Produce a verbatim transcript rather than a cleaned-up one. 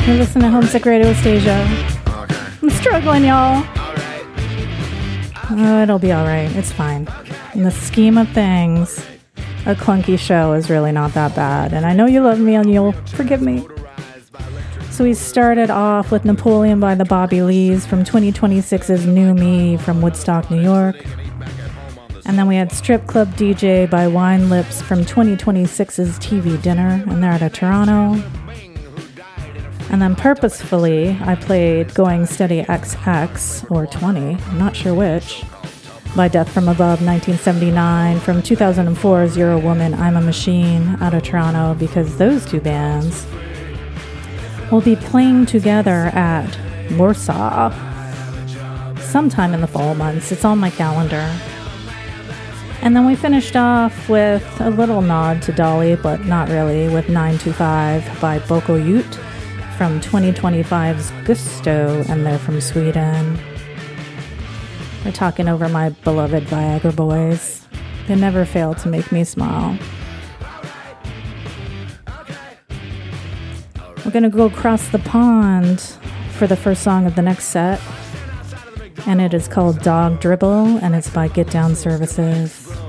You're listening to Homesick Radio Stasia. I'm struggling, y'all. Oh, it'll be alright. It's fine. In the scheme of things, a clunky show is really not that bad. And I know you love me and you'll forgive me. So we started off with Napoleon by the Bobby Lees from twenty twenty-six's New Me from Woodstock, New York. And then we had Strip Club D J by Wine Lips from twenty twenty-six's T V Dinner, and they're out of Toronto. And then purposefully, I played Going Steady X X, or twenty, I'm not sure which, by Death from Above nineteen seventy-nine, from two thousand four's You're a Woman, I'm a Machine, out of Toronto, because those two bands will be playing together at Warsaw sometime in the fall months. It's on my calendar. And then we finished off with a little nod to Dolly, but not really, with nine two five by Boko Ute from twenty twenty-five's Gusto, and they're from Sweden. We're talking over my beloved Viagra Boys. They never fail to make me smile. We're going to go across the pond for the first song of the next set. And it is called Dog Dribble, and it's by Get Down Services.